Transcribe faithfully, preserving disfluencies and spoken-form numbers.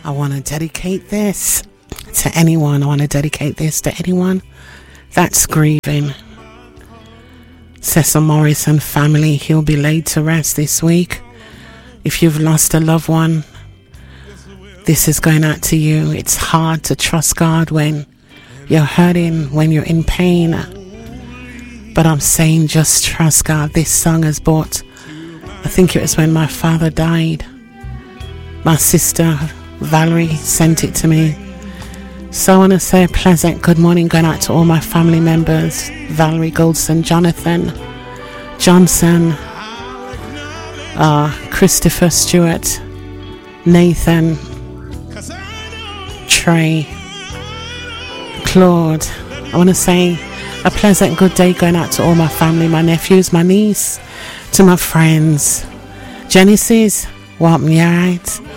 I want to dedicate this to anyone. I want to dedicate this to anyone that's grieving. Cecil Morrison family, he'll be laid to rest this week. If you've lost a loved one, this is going out to you. It's hard to trust God when you're hurting, when you're in pain. But I'm saying just trust God. This song has brought, I think it was when my father died. My sister Valerie sent it to me. So I want to say a pleasant good morning going out to all my family members. Valerie Goldson, Jonathan Johnson, uh, Christopher Stewart, Nathan, Trey, Claude. I want to say a pleasant good day going out to all my family, my nephews, my niece, to my friends. Genesis, want me alright?